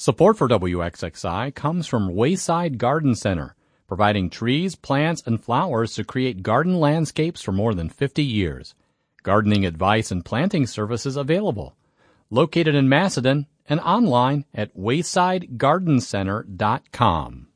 Support for WXXI comes from Wayside Garden Center, providing trees, plants, and flowers to create garden landscapes for more than 50 years. Gardening advice and planting services available. Located in Macedon and online at waysidegardencenter.com.